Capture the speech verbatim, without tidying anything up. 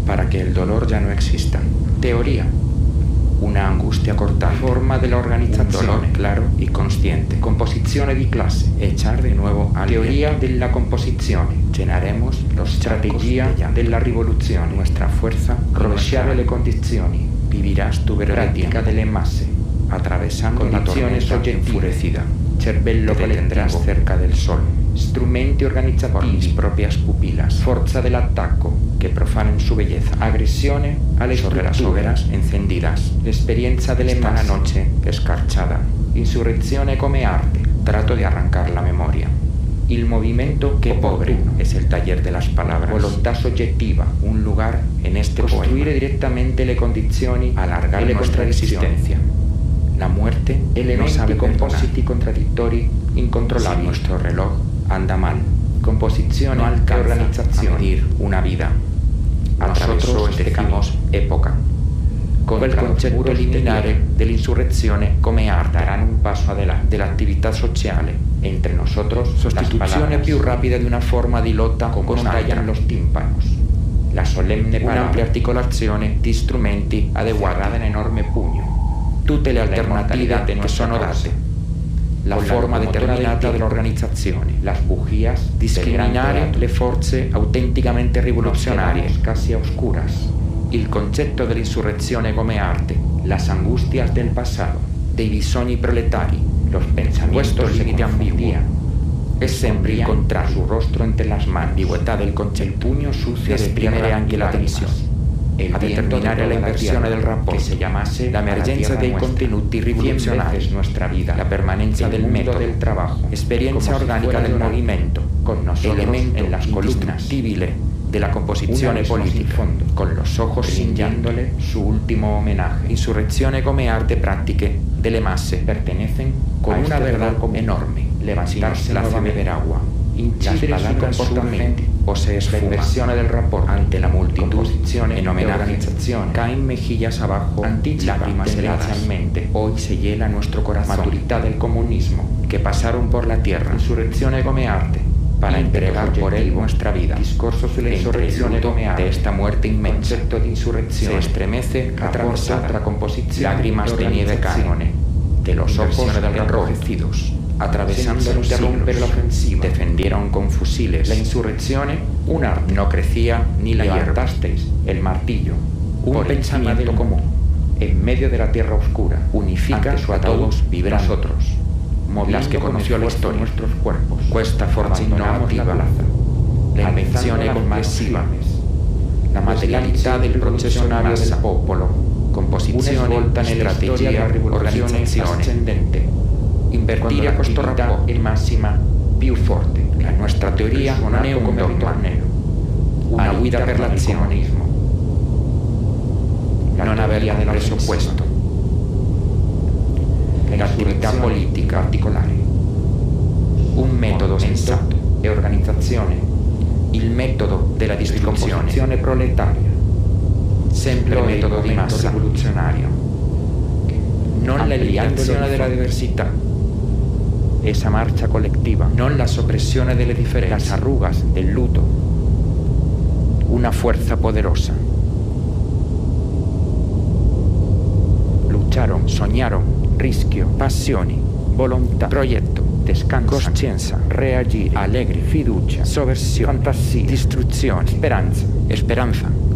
para que el dolor ya no exista. Teoría. Una angustia cortante. Forma dell'organizzazione. Un dolor claro y consciente. Composizione di classe. Echar de nuevo a teoría della composizione. Llenaremos los strategia della rivoluzione. Nuestra fuerza. Rovesciare le condizioni. Vivirás tu pratica delle masse. Atravesando la tormenta enfurecida. Cervello te detendrás cerca del sol. Strumenti organizzativi. Mis propias pupilas. Forza dell'attacco. Que profanen su belleza. Agresione alle sobre las hogueras encendidas. L'esperienza delle masse. La noche escarchada. Insurrezione come arte. Trato de arrancar la memoria. Il movimento che pobre es el taller de las palabras. Volontà soggettiva. Un lugar en este poema. Costruire direttamente le condizioni. Alargar nuestra existencia. La muerte no sabe compositi contraddittori incontrolabili. Si nuestro reloj anda mal. Composizione no alcanza organizzazione. A medir una vida. Nosotros decimos época. Con quel concetto liminare dell'insurrezione come arte daranno un passo adelante dell'attività sociale. Entre nosotros, sostituzione più rapida di una forma di lotta con taglian los tímpanos. La solemne un'ampia articolazione di strumenti adeguata in enorme pugno. Tutte le alternative che sono date. La forma determinata dell'organizzazione, las bujías, discriminare le forze autenticamente rivoluzionarie, casi oscuras, il concetto dell'insurrezione come arte, las angustias del pasado, dei bisogni proletari, los pensamientos limiti ambigui, è sempre incontrare su rostro entre las manos, ambigüetà del concetto, pugno sucio, esprimere anche la tensione. A determinare la inversione del rapporto, se chiamasse la emergenza dei contenuti rivoluzionari, nuestra vida, la permanenza del metodo, del trabajo, esperienza organica del movimento, elemento indestructible della composizione politica, con los ojos ringiándole su último homenaje. Insurrezione come arte pratiche delle masse pertenecen con una verdad enorme, levantarse la fe beber agua, incidere sui comportamenti, posee la inversione del rapporto ante la multitud en homenaje, caen mejillas abajo, lágrimas heladas, hoy se hiela nuestro corazón, maturità del comunismo, que pasaron por la tierra, insurrezione come arte, para entregar por él nuestra vida, discorso sulla insurrezione come arte, de esta muerte inmensa, se estremece atravesada otra composición, lágrimas de nieve caen, de los ojos enrojecidos, atravesando los siglos, defendieron con fusiles la insurrección, un arte, no crecía ni la hierba, el martillo, un pensamiento común, en medio de la tierra oscura, unifica a todos, vibra nosotros, las que conoció la historia, nuestros cuerpos, questa forza innovativa, la invenzione complessiva, la materialità del processionario del popolo, composizione, strategia, organizzazione, invertire questo rapporto in massima più forte. La nostra teoria non è un dogma, una guida per l'azionismo. Non aveva nel presupposto l'attività politica particolare, un metodo sensato e organizzazione, il metodo della distribuzione proletaria, sempre metodo di massa rivoluzionario, non l'eliminazione della diversità, esa marcha colectiva, non la soppressione delle differenze, las arrugas del luto, una fuerza poderosa. Lucharon, soñaron, rischio, passioni, volontà, progetto, descanso, coscienza, reagire, allegri, fiducia, sovversione, fantasia, distruzione, speranza, speranza.